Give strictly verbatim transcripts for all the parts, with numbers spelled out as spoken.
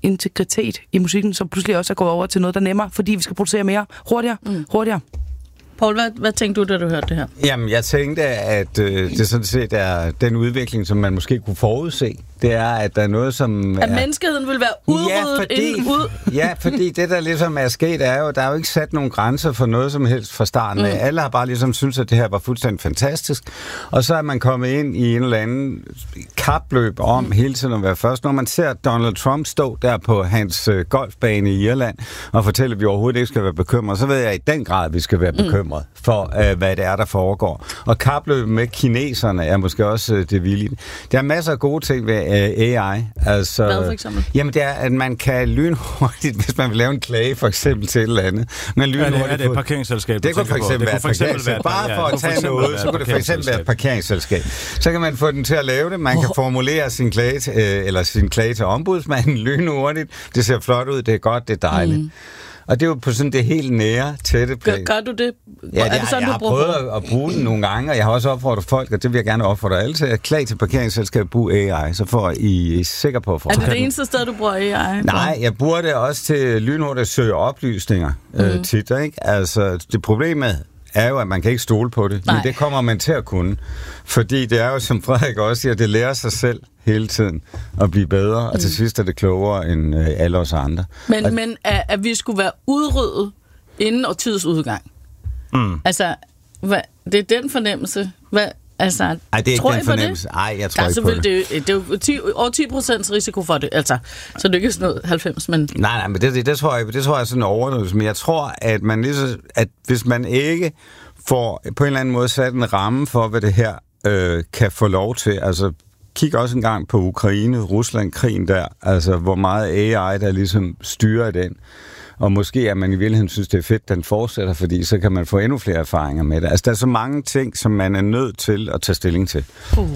integritet i musikken, som pludselig også er gået over til noget, der er nemmere, fordi vi skal producere mere hurtigere, mm. hurtigere. Poul, hvad, hvad tænkte du, da du hørte det her? Jamen, jeg tænkte, at øh, det sådan set er den udvikling, som man måske kunne forudse. Det er, at der er noget, som... At er... menneskeheden vil være udryddet ja, fordi, inden ud... ja, fordi det, der ligesom er sket, er jo, der er jo ikke sat nogen grænser for noget som helst fra starten af. Mm. Alle har bare ligesom synes, at det her var fuldstændig fantastisk. Og så er man kommet ind i en eller anden kapløb om mm. hele tiden at være først. Når man ser Donald Trump stå der på hans øh, golfbane i Irland og fortælle, at vi overhovedet ikke skal være bekymrede, så ved jeg i den grad, at vi skal være bekymrede mm. for, øh, hvad det er, der foregår. Og kapløbet med kineserne er måske også øh, det villige. Der er masser af gode ting ved A I. Altså, hvad for eksempel? Jamen, det er, at man kan lynhurtigt, hvis man vil lave en klage for eksempel til et eller andet. Man er det, er det et parkeringsselskab? Det kunne for eksempel være et parkeringsselskab. Bare for at tage noget, så kunne det for eksempel være et parkeringsselskab. Så kan man få den til at lave det. Man kan formulere sin klage til, eller sin klage til ombudsmanden lynhurtigt. Det ser flot ud, det er godt, det er dejligt. Mm. Og det er jo på sådan det helt nære, tætte plan. Gør, gør du det? Ja, det er det sådan, jeg du har bruger prøvet at, at bruge den nogle gange, og jeg har også opfordret folk, og det vil jeg gerne opfordre alle til, at klage til parkeringsselskabet brug A I, så får I er sikker på at få. Er det det eneste sted, du bruger A I? Nej, jeg bruger det også til lynhurtigt at søge oplysninger mm. øh, tit, ikke? Altså, det problemet er jo, at man kan ikke stole på det, Nej. Men det kommer man til at kunne. Fordi det er jo, som Frederik også siger, det lærer sig selv hele tiden at blive bedre, mm. og til sidst er det klogere end øh, alle os andre. Men, og, men at, at vi skulle være udryddet inden årtiets udgang. Mm. Altså, hvad, det er den fornemmelse. Hvad, altså, Ej, det er tror ikke den fornemmelse. Nej, jeg tror altså, ikke på det. Det, det er jo ti, over ti procent risiko for det. Altså, så det er ikke sådan noget halvfems, men... Nej, nej, men det, det, det tror jeg, det tror jeg er sådan en overdrivelse. Men jeg tror, at man ligesom, at hvis man ikke får på en eller anden måde sat en ramme for, hvad det her øh, kan få lov til, altså kig også en gang på Ukraine, Rusland-krigen der, altså hvor meget A I, der ligesom styrer den. Og måske at man i virkeligheden synes, det er fedt, den fortsætter, fordi så kan man få endnu flere erfaringer med det. Altså der er så mange ting, som man er nødt til at tage stilling til. Uh.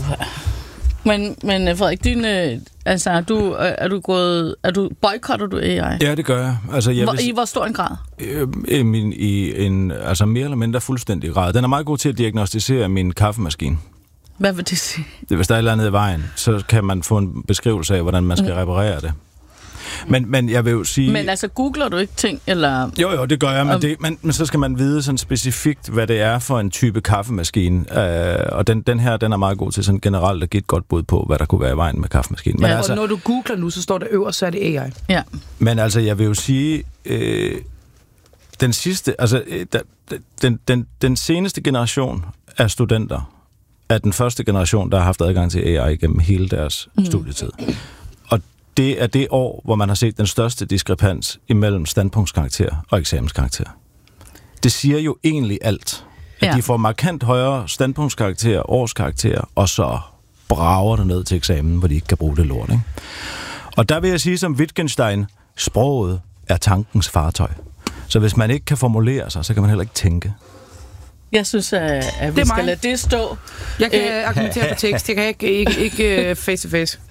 Men, men Frederik, din, altså, er du, er du gået, er du, boykotter du A I? Ja, det gør jeg. Altså, jeg hvor, vil, I hvor stor en grad? Øh, i, I en altså mere eller mindre fuldstændig grad. Den er meget god til at diagnostisere min kaffemaskine. Hvad vil det sige? Det, hvis der er et eller andet i vejen, så kan man få en beskrivelse af, hvordan man skal reparere det. Men, men jeg vil jo sige... Men altså, googler du ikke ting, eller... Jo, jo, det gør jeg, men, um... det, men, men så skal man vide sådan specifikt, hvad det er for en type kaffemaskine. Uh, og den, den her, den er meget god til sådan generelt at give et godt bud på, hvad der kunne være i vejen med kaffemaskinen. Men ja, altså, og når du googler nu, så står der øverst, så er det A I. Ja. Men altså, jeg vil jo sige... Øh, den sidste... Altså, der, den, den, den seneste generation af studenter er den første generation, der har haft adgang til A I gennem hele deres mm. studietid. Det er det år, hvor man har set den største diskrepans imellem standpunktskarakter og eksamenskarakter. Det siger jo egentlig alt. At ja. De får markant højere standpunktskarakter, årskarakter, og så brager det ned til eksamen, hvor de ikke kan bruge det lort. Ikke? Og der vil jeg sige som Wittgenstein, sproget er tankens fartøj. Så hvis man ikke kan formulere sig, så kan man heller ikke tænke. Jeg synes, at, at vi skal lade det stå. Jeg kan Æh, argumentere på tekst. Jeg kan ikke, ikke, ikke face to face.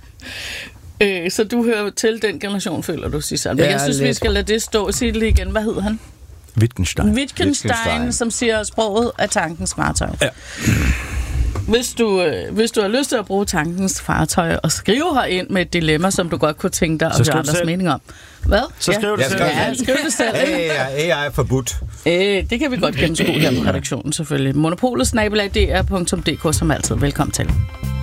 Øh, så du hører til den generation, føler du, Sissel. Men ja, jeg synes, lidt. Vi skal lade det stå. Sig det lige igen. Hvad hedder han? Wittgenstein. Wittgenstein, Wittgenstein. Som siger, sproget er tankens fartøj. Ja. Hvis du, øh, hvis du har lyst til at bruge tankens fartøj og skrive herind med et dilemma, som du godt kunne tænke dig at høre andres mening om. Hvad? Så skriv det ja. selv. Ja, skriv det selv. A I er forbudt. Øh, det kan vi godt gennemskue her på redaktionen, selvfølgelig. Monopolet snabel-a d r punktum d k som altid. Velkommen til.